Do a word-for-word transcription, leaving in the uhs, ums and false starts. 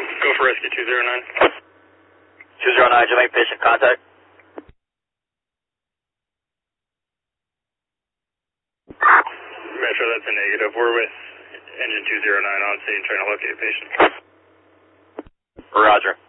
Go for rescue two zero nine. two zero nine, did you make patient contact? Metro, that's a negative. We're with engine two zero nine on scene trying to locate a patient. Roger.